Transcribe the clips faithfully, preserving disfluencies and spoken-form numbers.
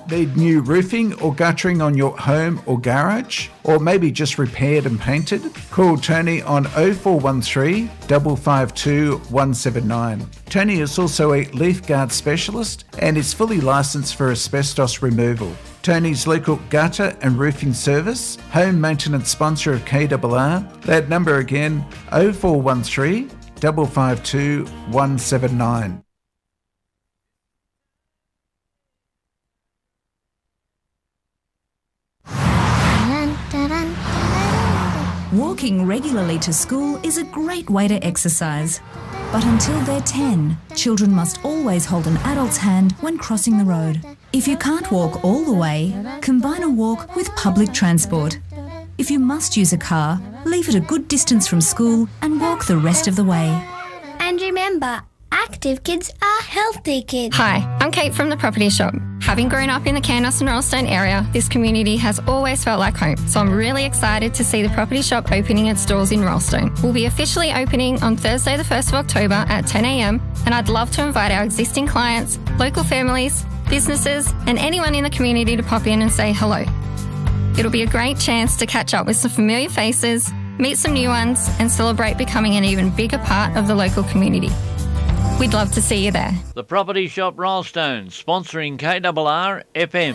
Need new roofing or guttering on your home or garage? Or maybe just repaired and painted? Call Tony on oh four one three, five five two, one seven nine. Tony is also a leaf guard specialist and is fully licensed for asbestos removal. Tony's local gutter and roofing service, home maintenance sponsor of K R R. That number again, oh four one three, five five two, one seven nine. Walking regularly to school is a great way to exercise. But until they're ten, children must always hold an adult's hand when crossing the road. If you can't walk all the way, combine a walk with public transport. If you must use a car, leave it a good distance from school and walk the rest of the way. And remember, active kids are healthy kids. Hi, I'm Kate from the Property Shop. Having grown up in the Candos and Royalstone area, this community has always felt like home, so I'm really excited to see the Property Shop opening its doors in Royalstone. We'll be officially opening on Thursday the first of October at ten a m, and I'd love to invite our existing clients, local families, businesses and anyone in the community to pop in and say hello. It'll be a great chance to catch up with some familiar faces, meet some new ones and celebrate becoming an even bigger part of the local community. We'd love to see you there. The Property Shop Royalstone, sponsoring K R R F M.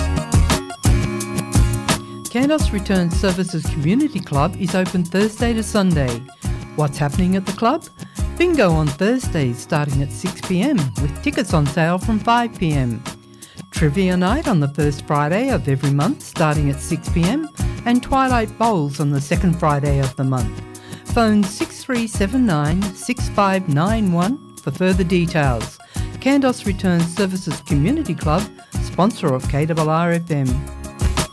Candos Return Services Community Club is open Thursday to Sunday. What's happening at the club? Bingo on Thursdays starting at six p m with tickets on sale from five p m. Trivia night on the first Friday of every month starting at six p m and Twilight Bowls on the second Friday of the month. Phone six three seven nine, six five nine one for further details. Candos Return Services Community Club, sponsor of K R R F M.